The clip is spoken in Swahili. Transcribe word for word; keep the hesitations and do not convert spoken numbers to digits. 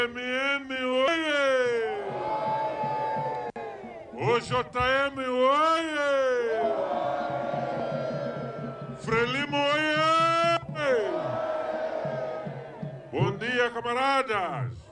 M M oye! O J M oye! Frelimo oye! Bom dia, camaradas!